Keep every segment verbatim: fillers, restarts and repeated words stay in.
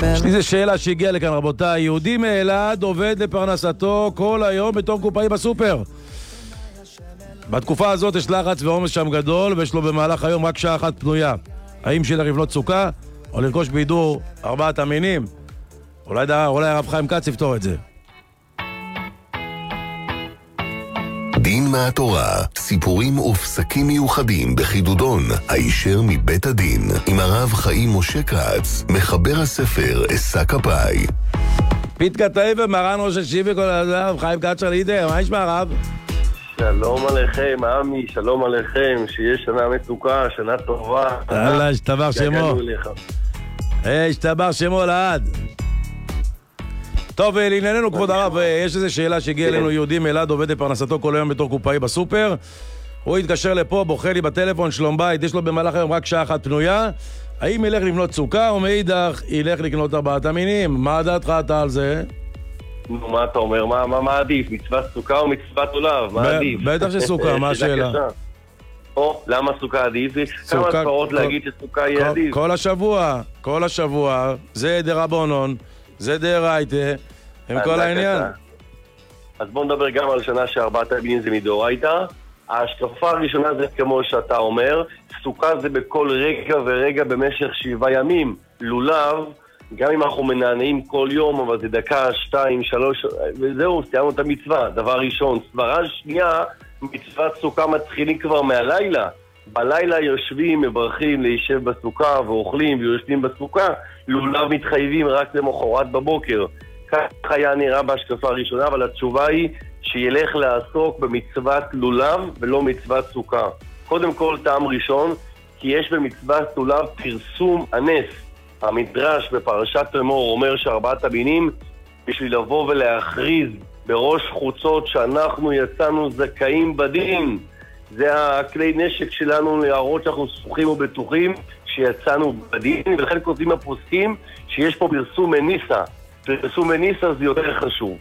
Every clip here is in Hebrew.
יש לי איזה שאלה שהגיעה לכאן, רבותיי. יהודי מאלעד עובד לפרנסתו כל היום בתור קופאי בסופר. בתקופה הזאת יש לחץ ועומס שם גדול, ויש לו במהלך היום רק שעה אחת פנויה. האם שילך לבנות סוכה, או לרכוש בידור ארבעת המינים? אולי, אולי הרב חיים כץ יפתור את זה. דין מהתורה, סיפורים ופסקים מיוחדים בחידודון, הישר מבית הדין, עם הרב חיים משה כץ, מחבר הספר עשה כפאי. פתקתאי ומרן ראש השיבי כל הרב חיים כץ של לידר, מה נשמע הרב? שלום עליכם, עמי, שלום עליכם, שיהיה שנה מתוקה, שנה טובה. אללה, השתבח שמו. היי, השתבח שמו לעד. טוב, לענייננו כבוד הרב, יש איזו שאלה שהגיעה אלינו. יהודי מאלעד עובד לפרנסתו כל היום בתור קופאי בסופר. הוא התקשר לפה, בוכה לי בטלפון, שלום בית, יש לו במהלך היום רק שעה אחת פנויה. האם ילך לבנות סוכה, או מאידך ילך לקנות ארבעת המינים? מה דעתך אתה על זה? נו, מה אתה אומר? מה, מה, מה עדיף? מצוות סוכה או מצוות עולב? מה עדיף? בטח שסוכה, מה השאלה? או, למה סוכה עדיף? יש כמה ספרות להגיד שסוכה יהיה עדיף. כל השבוע, כל השבוע, זה דרבנן, זה דאורייתא, עם כל העניין. אז בוא נדבר גם על שנה שארבעת המינים זה מדאורייתא. ההשקפה הראשונה זה כמו שאתה אומר, סוכה זה בכל רגע ורגע במשך שבעה ימים. לולב, גם אם אנחנו מנענעים כל יום, אבל זה דקה, שתיים, שלוש, וזהו, סיימנו את המצווה. דבר ראשון. סברה שנייה, מצוות סוכה מתחילים כבר מהלילה. בלילה יושבים, מברכים להישב בסוכה ואוכלים ויושבים בסוכה. לולב מתחייבים רק למחרת בבוקר. כך היה נראה בהשקפה הראשונה, אבל התשובה היא שילך לעסוק במצוות לולב ולא מצוות סוכה. קודם כל, טעם ראשון, כי יש במצוות לולב פרסום הנס. המדרש בפרשת אמור אומר שארבעת המינים בשביל לבוא ולהכריז בראש חוצות שאנחנו יצאנו זכאים בדין. זה הכלי נשק שלנו להראות שאנחנו סמוכים ובטוחים שיצאנו בדין, ולכן כותבים הפוסקים שיש פה פרסום מניסה. פרסום מניסה זה יותר חשוב.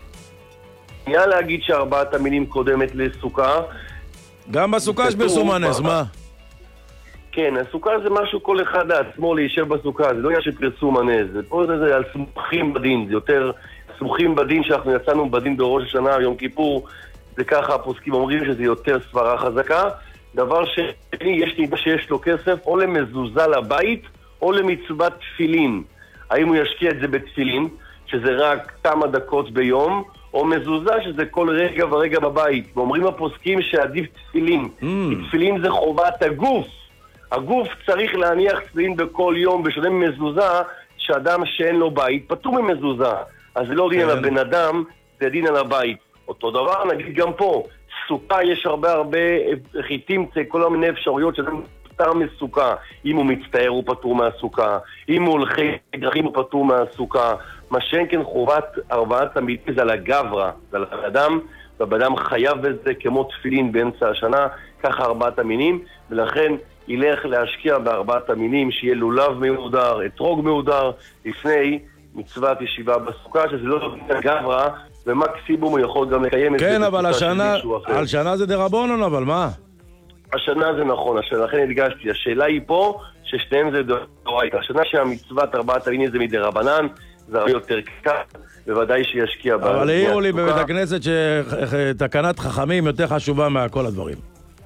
נהיה להגיד שארבעת המינים קודמת לסוכה. גם בסוכה יש פרסום הנס, מה? כן, הסוכה זה משהו כל אחד לעצמו להישב בסוכה, זה לא היה שפרסום הנס, זה פה זה על סמוכים בדין, זה יותר סמוכים בדין שאנחנו יצאנו בדין בראש השנה, יום כיפור, זה ככה הפוסקים אומרים שזה יותר סברה חזקה. דבר שני, יש נידה שיש לו כסף או למזוזה לבית או למצוות תפילין. האם הוא ישקיע את זה בתפילין, שזה רק כמה דקות ביום, או מזוזה שזה כל רגע ורגע בבית. ואומרים הפוסקים שעדיף תפילין, mm. כי תפילין זה חובת הגוף. הגוף צריך להניח תפילין בכל יום, בשונה ממזוזה, שאדם שאין לו בית פטור ממזוזה. אז זה לא דין על הבן אדם, זה דין על הבית. אותו דבר, נגיד גם פה, סוכה יש הרבה הרבה חיטים, כל מיני אפשרויות שזה פטר מסוכה. אם הוא מצטער הוא פטור מהסוכה, אם הוא הולכי דרכים הוא פטור מהסוכה. מה שאין כן חובת ארבעת המינים זה על הגברה, זה על האדם, והאדם חייב בזה כמו תפילין באמצע השנה, ככה ארבעת המינים, ולכן ילך להשקיע בארבעת המינים, שיהיה לולב מהודר, אתרוג מהודר, לפני מצוות ישיבה בסוכה, שזה לא גברה, ומקסימום הוא יכול גם לקיים את זה. כן, אבל השנה, על שנה זה דרבנן, אבל מה? השנה זה נכון, לכן הדגשתי, השאלה היא פה, ששתיהם זה דאורייתא. השנה שהמצוות ארבעת המינים זה מדרבנן, זה הרבה יותר קל, בוודאי שישקיע. אבל העירו לי בבית הכנסת שתקנת חכמים יותר חשובה מכל הדברים.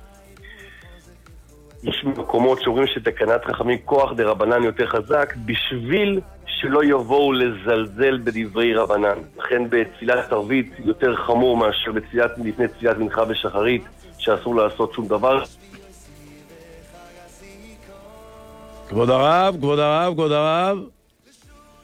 יש מקומות שאומרים שתקנת חכמים כוח דרבנן יותר חזק, בשביל שלא יבואו לזלזל בדברי רבנן. לכן בתפילת ערבית יותר חמור מאשר בתפילת, לפני תפילת מנחה ושחרית, שאסור לעשות שום דבר. כבוד הרב, כבוד הרב, כבוד הרב.